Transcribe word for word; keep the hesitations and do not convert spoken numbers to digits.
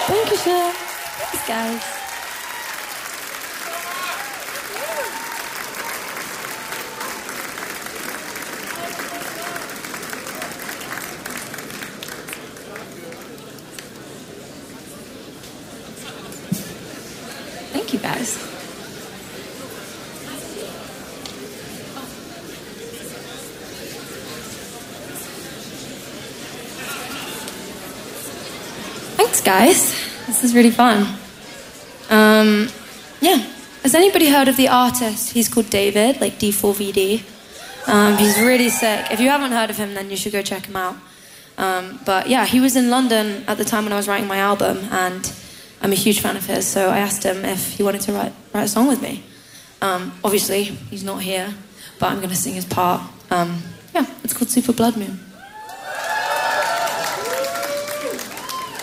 Dankeschön. Thanks, guys. Thank you, guys. Thanks, guys. This is really fun. Um, yeah. Has anybody heard of the artist? He's called David, like D four V D. Um, he's really sick. If you haven't heard of him, then you should go check him out. Um, but yeah, he was in London at the time when I was writing my album, and I'm a huge fan of his, so I asked him if he wanted to write, write a song with me. Um, obviously, he's not here, but I'm going to sing his part. Um, yeah, it's called Super Blood Moon.